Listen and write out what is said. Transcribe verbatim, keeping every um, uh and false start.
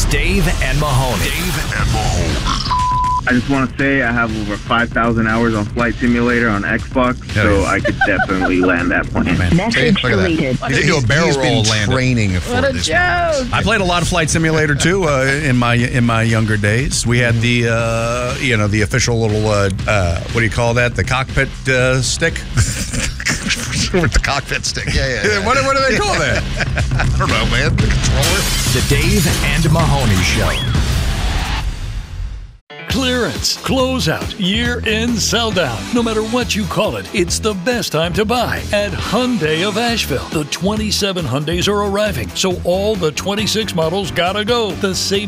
Dave and Mahoney. Dave and Mahoney. I just want to say I have over five thousand hours on Flight Simulator on Xbox, Yeah, so yeah. I could definitely land that plane. Man. Message Look at that. deleted. He did do a barrel He's roll been landed. training for What a this. joke. I played a lot of Flight Simulator too uh, in my in my younger days. We had the uh, you know the official little uh, uh, what do you call that? The cockpit uh, stick. With the cockpit stick. Yeah, yeah. yeah. what, what do they call that? I don't know, man. The controller. The Dave and Mahoney Show. Clearance, closeout, year-end sell-down. No matter what you call it, it's the best time to buy at Hyundai of Asheville. The twenty-seven Hyundais are arriving, so all the twenty-six models gotta go. The savings